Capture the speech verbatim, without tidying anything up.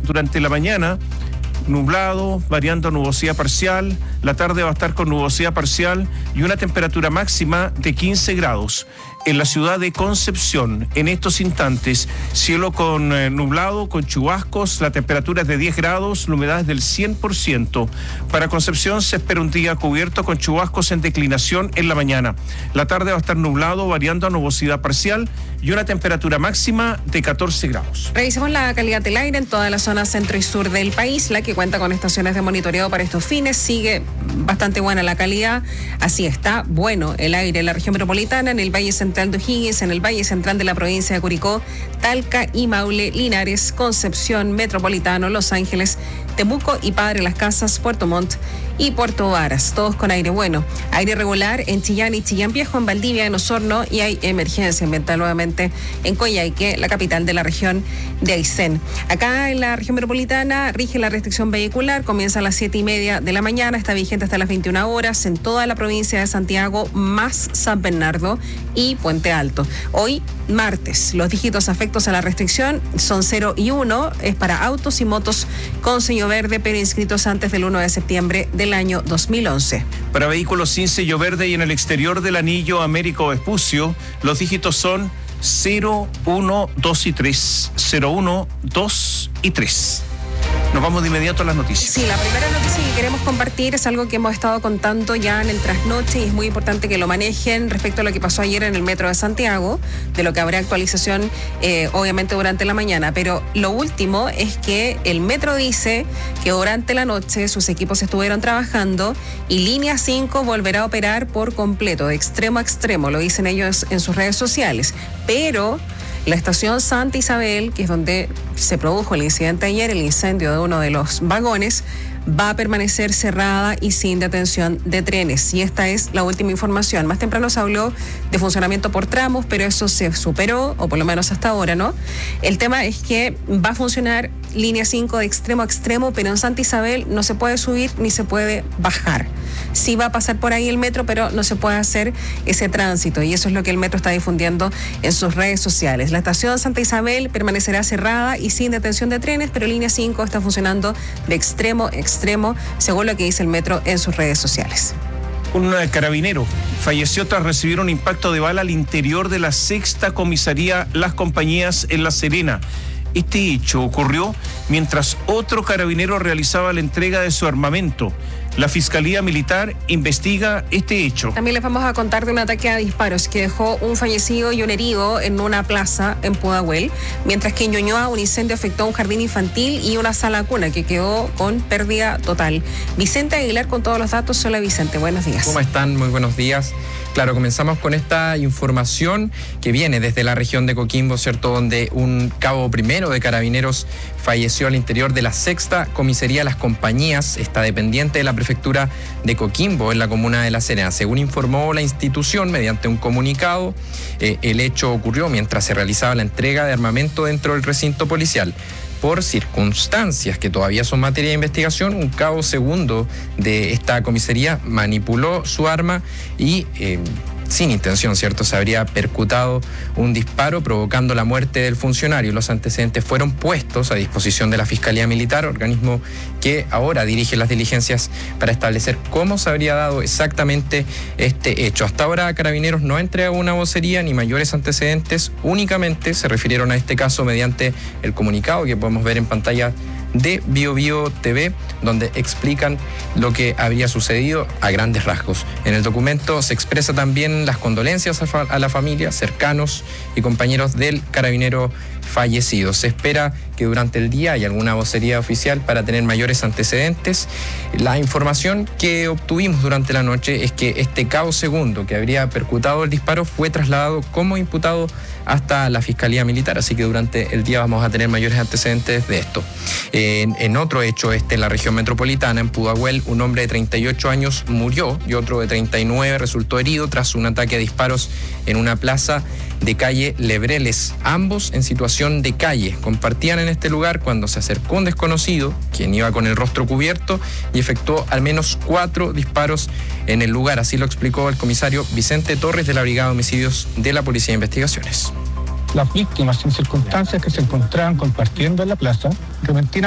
durante la mañana, nublado, variando a nubosidad parcial. La tarde va a estar con nubosidad parcial y una temperatura máxima de quince grados. En la ciudad de Concepción, en estos instantes, cielo con eh, nublado, con chubascos, la temperatura es de diez grados, la humedad es del cien por ciento. Para Concepción se espera un día cubierto con chubascos en declinación en la mañana. La tarde va a estar nublado, variando a nubosidad parcial y una temperatura máxima de catorce grados. Revisemos la calidad del aire en toda la zona centro y sur del país, la que cuenta con estaciones de monitoreo para estos fines. Sigue bastante buena la calidad, así está bueno el aire en la región metropolitana, en el Valle Central de O'Higgins, en el Valle Central de la provincia de Curicó, Talca y Maule, Linares, Concepción, Metropolitano, Los Ángeles, Temuco y Padre Las Casas, Puerto Montt y Puerto Varas, todos con aire bueno. Aire regular en Chillán y Chillán Viejo, en Valdivia, en Osorno, y hay emergencia ambiental nuevamente en Coyhaique, la capital de la región de Aysén. Acá en la región metropolitana rige la restricción vehicular, comienza a las siete y media de la mañana, está vigente hasta las veintiuna horas en toda la provincia de Santiago, más San Bernardo y Puente Alto. Hoy, martes, los dígitos afectos a la restricción son cero y uno, es para autos y motos con sello verde, pero inscritos antes del uno de septiembre del año dos mil once. Para vehículos sin sello verde y en el exterior del anillo Américo Vespucio, los dígitos son cero, uno, dos y tres. cero, uno, dos y tres. Nos vamos de inmediato a las noticias. Sí, la primera noticia que queremos compartir es algo que hemos estado contando ya en el trasnoche y es muy importante que lo manejen respecto a lo que pasó ayer en el metro de Santiago, de lo que habrá actualización eh, obviamente durante la mañana. Pero lo último es que el metro dice que durante la noche sus equipos estuvieron trabajando y Línea cinco volverá a operar por completo, de extremo a extremo, lo dicen ellos en sus redes sociales. Pero la estación Santa Isabel, que es donde se produjo el incidente ayer, el incendio de uno de los vagones, va a permanecer cerrada y sin detención de trenes. Y esta es la última información. Más temprano se habló de funcionamiento por tramos, pero eso se superó, o por lo menos hasta ahora, ¿no? El tema es que va a funcionar Línea cinco de extremo a extremo, pero en Santa Isabel no se puede subir ni se puede bajar. Sí va a pasar por ahí el metro, pero no se puede hacer ese tránsito, y eso es lo que el metro está difundiendo en sus redes sociales. La estación Santa Isabel permanecerá cerrada y sin detención de trenes, pero Línea cinco está funcionando de extremo a extremo, según lo que dice el metro en sus redes sociales. Un carabinero falleció tras recibir un impacto de bala al interior de la sexta comisaría Las Compañías en La Serena. Este hecho ocurrió mientras otro carabinero realizaba la entrega de su armamento. La Fiscalía Militar investiga este hecho. También les vamos a contar de un ataque a disparos que dejó un fallecido y un herido en una plaza en Pudahuel, mientras que en Ñuñoa un incendio afectó a un jardín infantil y una sala cuna que quedó con pérdida total. Vicente Aguilar con todos los datos. Hola Vicente, buenos días. ¿Cómo están? Muy buenos días. Claro, comenzamos con esta información que viene desde la región de Coquimbo, ¿cierto?, donde un cabo primero de carabineros falleció al interior de la sexta comisaría Las Compañías, está dependiente de la prefectura de Coquimbo, en la comuna de La Serena. Según informó la institución mediante un comunicado, eh, el hecho ocurrió mientras se realizaba la entrega de armamento dentro del recinto policial. Por circunstancias que todavía son materia de investigación, un cabo segundo de esta comisaría manipuló su arma y eh, sin intención, ¿cierto?, se habría percutado un disparo provocando la muerte del funcionario. Los antecedentes fueron puestos a disposición de la Fiscalía Militar, organismo que ahora dirige las diligencias para establecer cómo se habría dado exactamente este hecho. Hasta ahora Carabineros no ha entregado una vocería ni mayores antecedentes, únicamente se refirieron a este caso mediante el comunicado que podemos ver en pantalla de Bio Bio T V, donde explican lo que habría sucedido a grandes rasgos. En el documento se expresa también las condolencias a, fa- a la familia, cercanos y compañeros del carabinero fallecido. Se espera que durante el día haya alguna vocería oficial para tener mayores antecedentes. La información que obtuvimos durante la noche es que este cabo segundo que habría percutado el disparo fue trasladado como imputado hasta la Fiscalía Militar, así que durante el día vamos a tener mayores antecedentes de esto. En, en otro hecho, este en la región metropolitana, en Pudahuel, un hombre de treinta y ocho años murió y otro de treinta y nueve resultó herido tras un ataque a disparos en una plaza de calle Lebreles, ambos en situación de calle. Compartían en este lugar cuando se acercó un desconocido, quien iba con el rostro cubierto, y efectuó al menos cuatro disparos en el lugar. Así lo explicó el comisario Vicente Torres de la Brigada de Homicidios de la Policía de Investigaciones. Las víctimas, en circunstancias que se encontraban compartiendo en la plaza, repentinamente